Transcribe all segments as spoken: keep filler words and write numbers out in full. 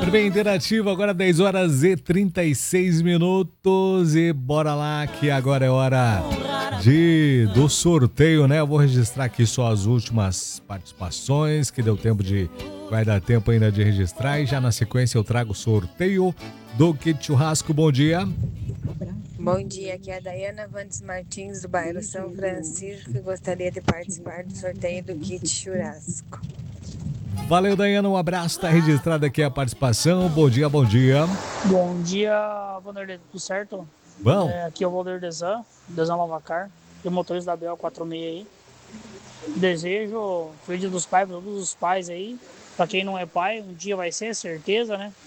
Bem interativo, agora dez horas e trinta e seis minutos e bora lá que agora é hora de do sorteio, né? Eu vou registrar aqui só as últimas participações, que deu tempo de, vai dar tempo ainda de registrar e já na sequência eu trago o sorteio do kit churrasco. Bom dia. Bom dia, aqui é a Dayana Vandes Martins do bairro São Francisco e gostaria de participar do sorteio do kit churrasco. Valeu, Dayana, um abraço, tá registrada aqui a participação. Bom dia, bom dia. Bom dia, Vanderlei, tudo certo? Bom. É, aqui é o Valdir Desan, Desan Lavacar, e o motorista da B O quarenta e seis aí. Desejo feliz dia dos pais para todos os pais aí. Para quem não é pai, um dia vai ser, certeza, né?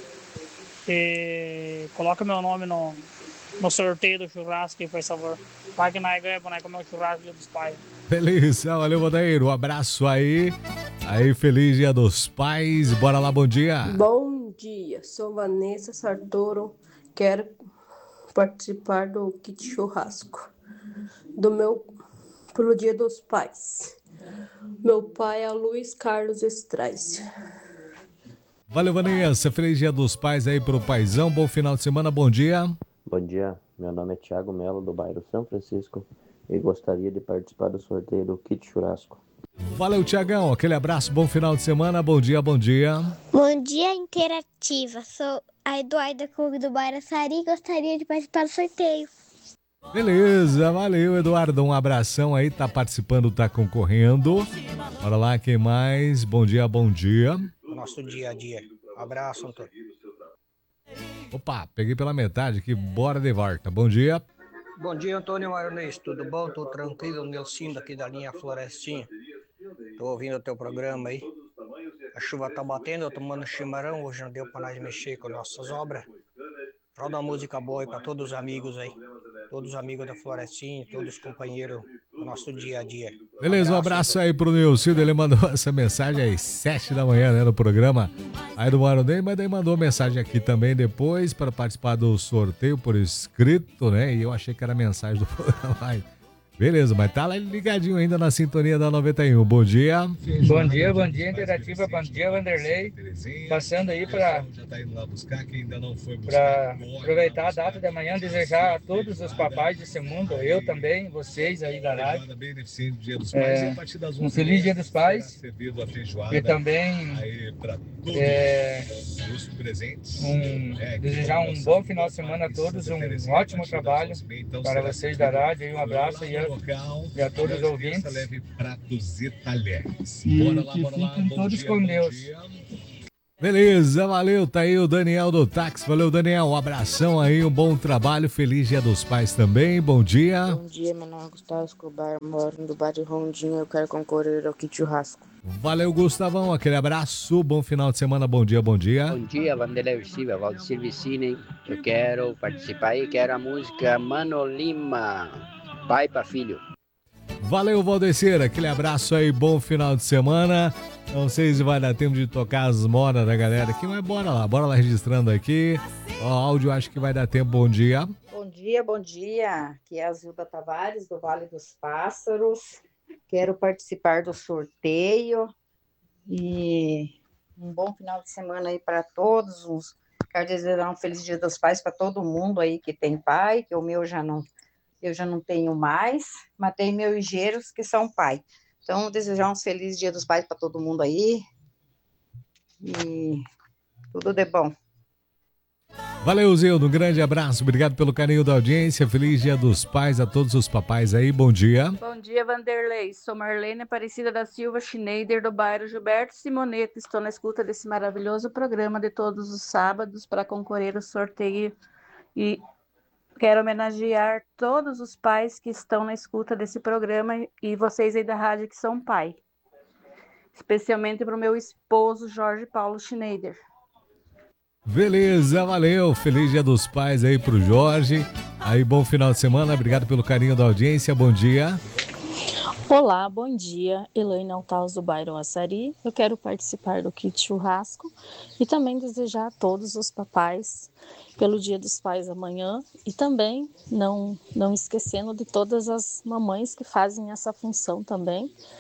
E coloca meu nome no, no sorteio do churrasco aí, por favor. Pai que não é ganha, não é comer o churrasco dia dos pais. Beleza, valeu, Valdeiro. Um abraço aí. Aí, feliz dia dos pais. Bora lá, bom dia. Bom dia, sou Vanessa Sartoro. Quero participar do kit churrasco do meu pelo dia dos pais. Meu pai é Luiz Carlos Estrais. Valeu, Vanessa. Feliz dia dos pais aí pro paizão. Bom final de semana, bom dia. Bom dia, meu nome é Thiago Melo, do bairro São Francisco, e gostaria de participar do sorteio do kit churrasco. Valeu, Tiagão. Aquele abraço, bom final de semana, bom dia, bom dia. Bom dia, Interativa. Sou a Eduarda Clube do bairro Sari e gostaria de participar do sorteio. Beleza, valeu, Eduardo. Um abração aí, tá participando, tá concorrendo. Bora lá, quem mais? Bom dia, bom dia. Nosso dia a dia. Abraço, Antônio. Opa, peguei pela metade aqui, bora de volta. Bom dia. Bom dia, Antônio Maronês. Tudo bom? Tô tranquilo, Nelsinho daqui da linha Florestinha. Tô ouvindo o teu programa aí. A chuva tá batendo, eu tomando chimarrão. Hoje não deu pra nós mexer com nossas obras. Roda uma música boa aí pra todos os amigos aí. Todos os amigos da Florestinha, todos os companheiros do nosso dia a dia. Beleza, um abraço aí pro Nilcildo. Ele mandou essa mensagem às sete da manhã, né, no programa aí do Maronei, mas daí mandou mensagem aqui também depois para participar do sorteio por escrito, né? E eu achei que era mensagem do programa aí. Beleza, mas tá lá ligadinho ainda na sintonia da noventa e um. Bom dia. Bom dia, bom dia, Interativa. Bom dia, Vanderlei. Passando aí para aproveitar a data de amanhã, desejar a todos os papais desse mundo, eu também, vocês aí da rádio, é, um feliz dia dos pais e também é, um, desejar um bom final de semana a todos, um ótimo trabalho para vocês da rádio e um abraço e a, e a todos os ouvintes. Pratos e talheres. E que fiquem todos com Deus. Beleza, valeu, tá aí o Daniel do táxi. Valeu, Daniel, um abração aí, um bom trabalho, feliz dia dos pais também, bom dia. Bom dia, meu nome é Gustavo Escobar, moro no bairro Rondinho, eu quero concorrer ao kit churrasco. Valeu, Gustavão, aquele abraço, bom final de semana, bom dia, bom dia. Bom dia, Vanderlei Silva, Valdecir Vicine, eu quero participar e quero a música Mano Lima, pai para filho. Valeu, Valdecir, aquele abraço aí, bom final de semana. Não sei se vai dar tempo de tocar as modas da galera aqui, mas bora lá, bora lá registrando aqui. O áudio acho que vai dar tempo, bom dia. Bom dia, bom dia. Aqui é a Zilda Tavares, do Vale dos Pássaros. Quero participar do sorteio e um bom final de semana aí para todos. Uns... Quero desejar um feliz dia dos pais para todo mundo aí que tem pai, que o meu já não, eu já não tenho mais, mas tem meus ligeiros que são pai. Então, desejar um feliz dia dos pais para todo mundo aí e tudo de bom. Valeu, Zildo, um grande abraço, obrigado pelo carinho da audiência, feliz dia dos pais a todos os papais aí, bom dia. Bom dia, Vanderlei, sou Marlene Aparecida da Silva Schneider, do bairro Gilberto Simoneto, estou na escuta desse maravilhoso programa de todos os sábados para concorrer ao sorteio e quero homenagear todos os pais que estão na escuta desse programa e vocês aí da rádio que são pai, especialmente para o meu esposo Jorge Paulo Schneider. Beleza, valeu, feliz dia dos pais aí pro Jorge, aí bom final de semana, obrigado pelo carinho da audiência, bom dia. Olá, bom dia, Elaine Altaus do bairro Açari, eu quero participar do kit churrasco e também desejar a todos os papais pelo dia dos pais amanhã e também não, não esquecendo de todas as mamães que fazem essa função também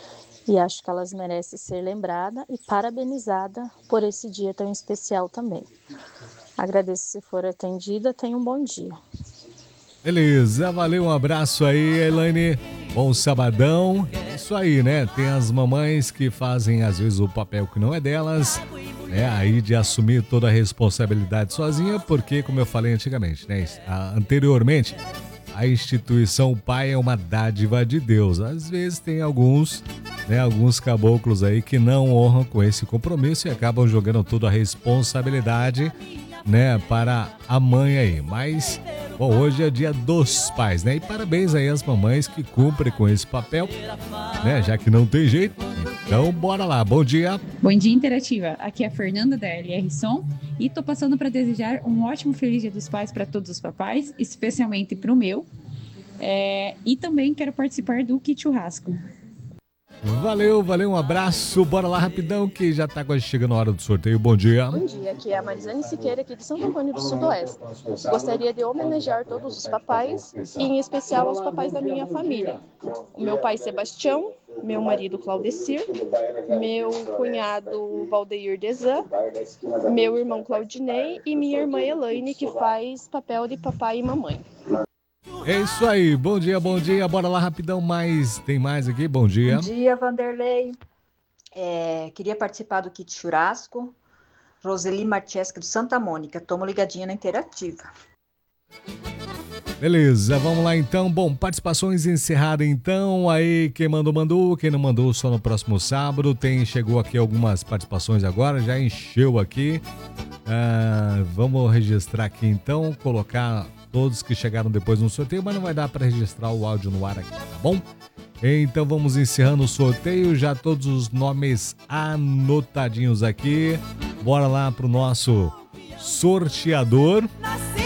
E acho que elas merecem ser lembradas e parabenizadas por esse dia tão especial também. Agradeço se for atendida, tenha um bom dia. Beleza, valeu, um abraço aí, Elaine. Bom sabadão. É isso aí, né? Tem as mamães que fazem, às vezes, o papel que não é delas, né? Aí de assumir toda a responsabilidade sozinha, porque, como eu falei antigamente, né? Anteriormente, a instituição pai é uma dádiva de Deus. Às vezes tem alguns, né? Alguns caboclos aí que não honram com esse compromisso e acabam jogando toda a responsabilidade, né, para a mãe aí. Mas, bom, hoje é dia dos pais, né? E parabéns aí às mamães que cumprem com esse papel, né? Já que não tem jeito. Então, bora lá. Bom dia. Bom dia, Interativa. Aqui é a Fernanda da L R Som e tô passando para desejar um ótimo feliz dia dos pais para todos os papais, especialmente para o meu. É... E também quero participar do Kit Churrasco. Valeu, valeu, um abraço. Bora lá rapidão que já tá quase chegando a hora do sorteio. Bom dia. Bom dia, aqui é a Marizane Siqueira, aqui de Santo Antônio do Sudoeste. Gostaria de homenagear todos os papais, e em especial os papais da minha família. O meu pai Sebastião, meu marido Claudecir, meu cunhado Valdeir Desan, meu irmão Claudinei e minha irmã Elaine, que faz papel de papai e mamãe. É isso aí, bom dia, bom dia, bora lá rapidão, mais, tem mais aqui, bom dia. Bom dia, Vanderlei. É, queria participar do Kit Churrasco. Roseli Marchesca de Santa Mônica, tomo ligadinha na Interativa. Beleza, vamos lá então, bom, participações encerradas então, aí quem mandou, mandou, quem não mandou só no próximo sábado, tem, chegou aqui algumas participações agora, já encheu aqui, ah, vamos registrar aqui então, colocar todos que chegaram depois no sorteio, mas não vai dar para registrar o áudio no ar aqui, tá bom? Então vamos encerrando o sorteio, já todos os nomes anotadinhos aqui. Bora lá pro nosso sorteador.